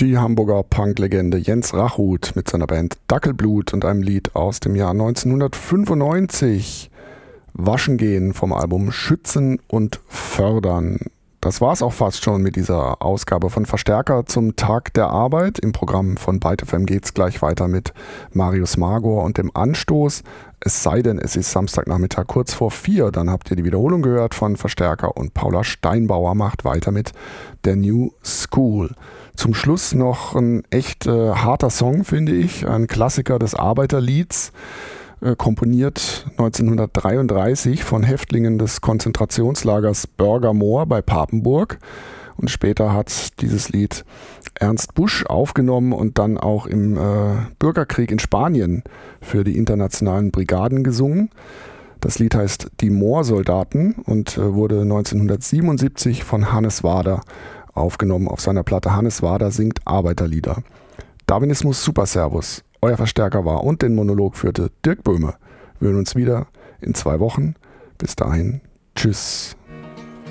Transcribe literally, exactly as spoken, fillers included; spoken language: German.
Die Hamburger Punk-Legende Jens Rachut mit seiner Band Dackelblut und einem Lied aus dem Jahr neunzehnhundertfünfundneunzig. Waschen gehen vom Album Schützen und Fördern. Das war es auch fast schon mit dieser Ausgabe von Verstärker zum Tag der Arbeit. Im Programm von Byte F M geht es gleich weiter mit Marius Magor und dem Anstoß. Es sei denn, es ist Samstagnachmittag kurz vor vier. Dann habt ihr die Wiederholung gehört von Verstärker und Paula Steinbauer macht weiter mit der New School. Zum Schluss noch ein echt äh, harter Song, finde ich. Ein Klassiker des Arbeiterlieds. Komponiert neunzehnhundertdreiunddreißig von Häftlingen des Konzentrationslagers Börgermoor bei Papenburg. Und später hat dieses Lied Ernst Busch aufgenommen und dann auch im äh, Bürgerkrieg in Spanien für die internationalen Brigaden gesungen. Das Lied heißt Die Moorsoldaten und äh, wurde neunzehnhundertsiebenundsiebzig von Hannes Wader aufgenommen auf seiner Platte Hannes Wader singt Arbeiterlieder. Darwinismus Super Servus. Euer Verstärker war und den Monolog führte Dirk Böhme. Wir hören uns wieder in zwei Wochen. Bis dahin, tschüss.